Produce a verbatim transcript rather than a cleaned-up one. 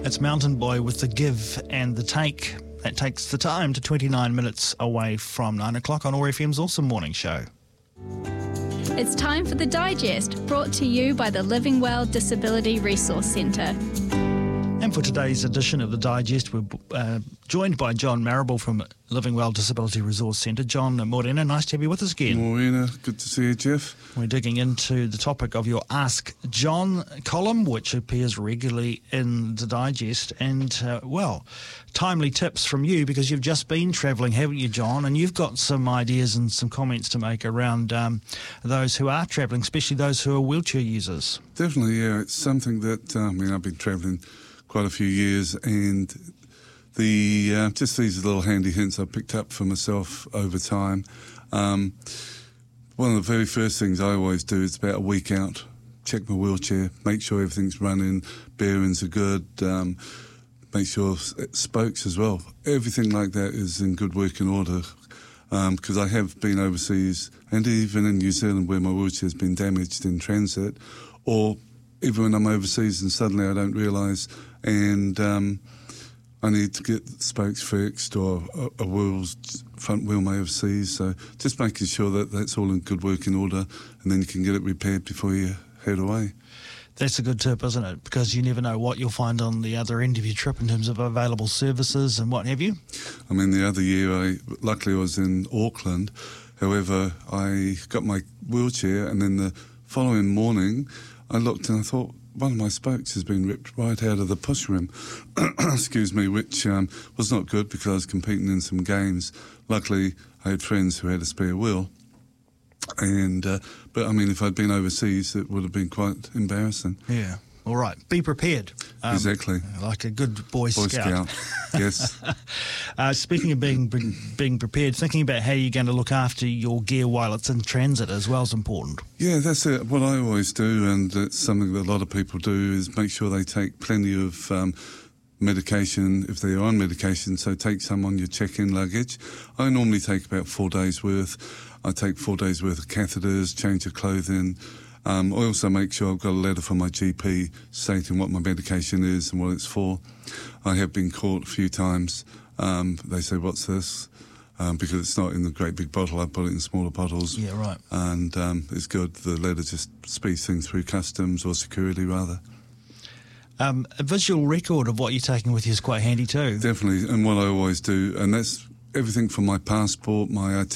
It's Mountain Boy with the give and the take. That takes the time to twenty-nine minutes away from nine o'clock on O A R F M's Awesome Morning Show. It's time for The Digest, brought to you by the Living Well Disability Resource Centre. And for today's edition of The Digest, we're uh, joined by John Marrable from Living Well Disability Resource Centre. John Morena, nice to have you with us again. Morena, good to see you, Jeff. We're digging into the topic of your Ask John column, which appears regularly in The Digest. And, uh, well, timely tips from you because you've just been travelling, haven't you, John? And you've got some ideas and some comments to make around um, those who are travelling, especially those who are wheelchair users. Definitely, yeah. It's something that, uh, I mean, I've been travelling quite a few years, and the uh, just these little handy hints I picked up for myself over time. Um, one of the very first things I always do is about a week out, check my wheelchair, make sure everything's running, bearings are good, um, make sure spokes as well. Everything like that is in good working order, because um, I have been overseas and even in New Zealand where my wheelchair's been damaged in transit, or even when I'm overseas and suddenly I don't realise and um, I need to get spokes fixed or a, a wheel's front wheel may have seized. So just making sure that that's all in good working order, and then you can get it repaired before you head away. That's a good tip, isn't it? Because you never know what you'll find on the other end of your trip in terms of available services and what have you. I mean, the other year, I luckily I was in Auckland. However, I got my wheelchair, and then the following morning, I looked and I thought, one of my spokes has been ripped right out of the push rim, excuse me, which um, was not good because I was competing in some games. Luckily, I had friends who had a spare wheel. And uh, but, I mean, if I'd been overseas, it would have been quite embarrassing. Yeah. All right. Be prepared. Um, exactly. Like a good Boy, Boy Scout. Scout, yes. uh, speaking of being being prepared, thinking about how you're going to look after your gear while it's in transit as well is important. Yeah, that's it. What I always do, and it's something that a lot of people do, is make sure they take plenty of um, medication if they're on medication, so take some on your check-in luggage. I normally take about four days' worth. I take four days' worth of catheters, change of clothing. Um, I also make sure I've got a letter from my G P stating what my medication is and what it's for. I have been caught a few times. Um, they say, what's this? Um, because it's not in the great big bottle, I put it in smaller bottles. Yeah, right. And um, it's good. The letter just speeds things through customs or security, rather. Um, a visual record of what you're taking with you is quite handy too. Definitely, and what I always do, and that's everything from my passport, my